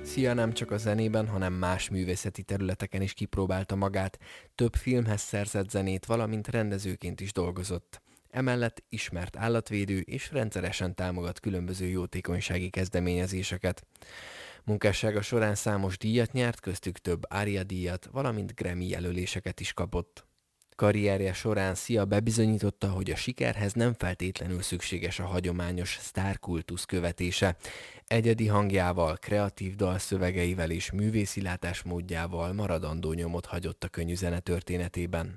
Sia nem csak a zenében, hanem más művészeti területeken is kipróbálta magát, több filmhez szerzett zenét, valamint rendezőként is dolgozott. Emellett ismert állatvédő és rendszeresen támogat különböző jótékonysági kezdeményezéseket. Munkássága során számos díjat nyert, köztük több ARIA-díjat, valamint Grammy jelöléseket is kapott. Karrierje során Sia bebizonyította, hogy a sikerhez nem feltétlenül szükséges a hagyományos sztárkultusz követése. Egyedi hangjával, kreatív dalszövegeivel és művészi látásmódjával maradandó nyomot hagyott a könnyű zene történetében.